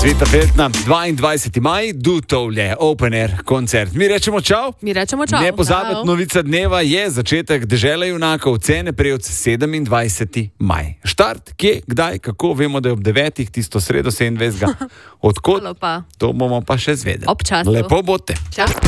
Zveta Feltna, 22. maj, Dutovlje, Open Air koncert. Mi rečemo čau. Ne pozabiti, novica dneva je začetek Dežele junakov, Cene Prevc, 27. maj. Štart, kje, kdaj, kako, vemo, da je ob 9. tisto sredo 27. Odkot? To bomo pa še zvedeli. Občasno. Lepo bote. Čau.